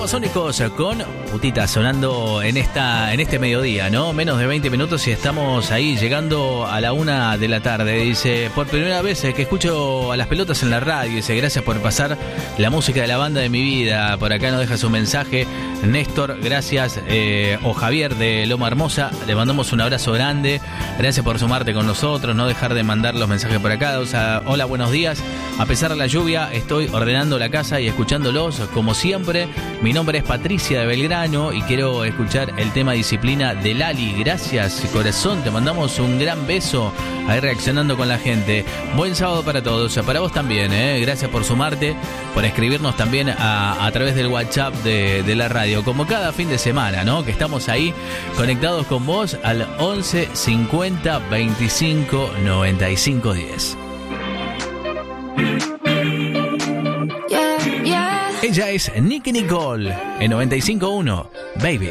Babasónicos con Putita sonando en este mediodía, ¿no? Menos de 20 minutos y estamos ahí llegando a la 1 de la tarde. Dice, por primera vez que escucho a las pelotas en la radio. Dice, gracias por pasar la música de la banda de mi vida. Por acá nos deja su mensaje Néstor, gracias. O Javier de Loma Hermosa, le mandamos un abrazo grande. Gracias por sumarte con nosotros, no dejar de mandar los mensajes por acá. O sea, hola, buenos días. A pesar de la lluvia, estoy ordenando la casa y escuchándolos como siempre. Mi nombre es Patricia de Belgrano y quiero escuchar el tema Disciplina de Lali. Gracias, corazón, te mandamos un gran beso ahí reaccionando con la gente. Buen sábado para todos, para vos también, gracias por sumarte, por escribirnos también a través del WhatsApp de la radio, como cada fin de semana, ¿no? Que estamos ahí conectados con vos al 11 50 25 95 10. Ella es Nicki Nicole en 95.1, Baby.